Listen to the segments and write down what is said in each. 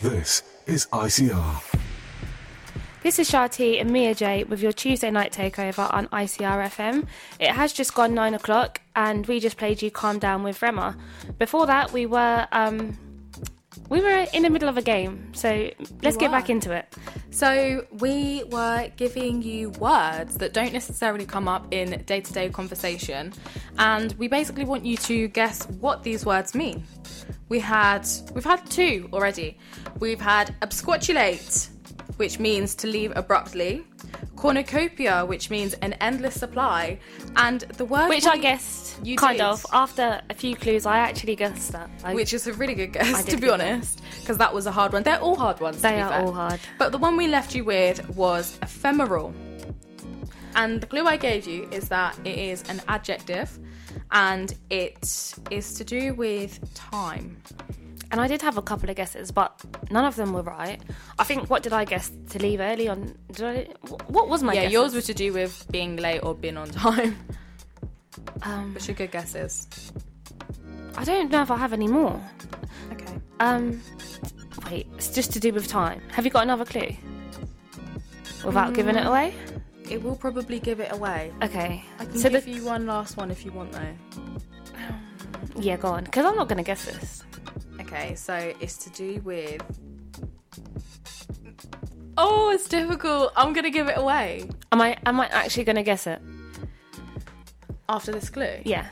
This is ICR. This is Shati and Mia J with your Tuesday night takeover on ICR FM. It has just gone 9 o'clock and we just played you Calm Down with Rema. Before that, we were in the middle of a game, so let's get back into it. So we were giving you words that don't necessarily come up in day-to-day conversation, and we basically want you to guess what these words mean. We've had two already. We've had absquatulate, which means to leave abruptly, cornucopia, which means an endless supply, and the word which I guessed of after a few clues. I actually guessed that, which is a really good guess, to be honest, because that was a hard one. They're all hard ones. They are all hard, but the one we left you with was ephemeral, and the clue I gave you is that it is an adjective, and it is to do with time. And I did have a couple of guesses, but none of them were right. I think, what did I guess? To leave early on? What was my guess? Yeah, yours was to do with being late or being on time. What's your good guesses? I don't know if I have any more. Okay. Wait, it's just to do with time. Have you got another clue? Without giving it away? It will probably give it away. Okay. I can give you one last one if you want, though. Yeah, go on, because I'm not going to guess this. Okay, so it's to do with... Oh, it's difficult. I'm going to give it away. Am I actually going to guess it? After this clue? Yeah.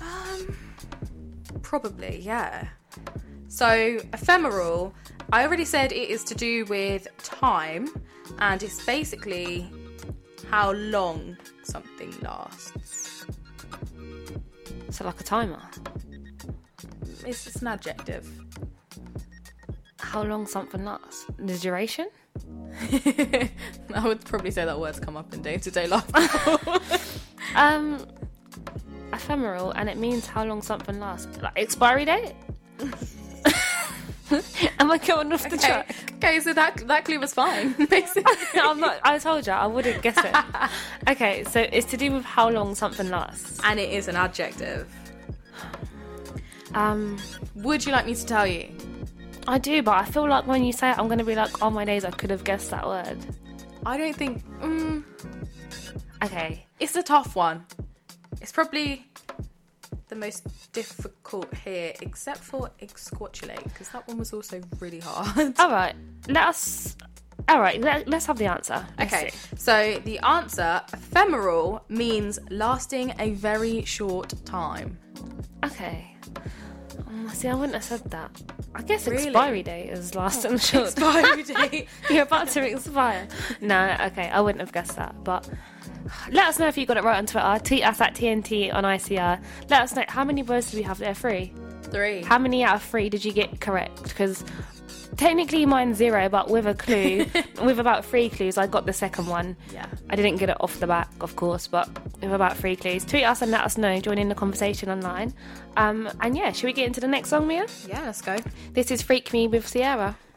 Probably, yeah. So, ephemeral, I already said it is to do with time, and it's basically how long something lasts. So like a timer? It's an adjective. How long something lasts? The duration? I would probably say that word's come up in day-to-day life. Ephemeral, and it means how long something lasts. Like expiry date? Am I going off the track? Okay, so that clue was fine, basically. I'm not. I told you I wouldn't guess it. Okay, so it's to do with how long something lasts, and it is an adjective. Would you like me to tell you? I do, but I feel like when you say it, I'm going to be like, oh my days, I could have guessed that word. I don't think... Okay. It's a tough one. It's probably the most difficult here, except for exquatulate, because that one was also really hard. All right, let's have the answer. Okay, so the answer, ephemeral, means lasting a very short time. Okay. See, I wouldn't have said that. I guess Really? Expiry date is lasting short. Expiry date. You're about to expire. No, okay, I wouldn't have guessed that. But let us know if you got it right on Twitter. Tweet us at TNT on ICR. Let us know, how many words do we have there? 3? 3. How many out of 3 did you get correct? Because technically mine's 0, but with a clue, with about 3 clues, I got the second one. Yeah. I didn't get it off the back, of course, but with about 3 clues. Tweet us and let us know. Join in the conversation online. And yeah, should we get into the next song, Mia? Yeah, let's go. This is Freak Me with Sierra.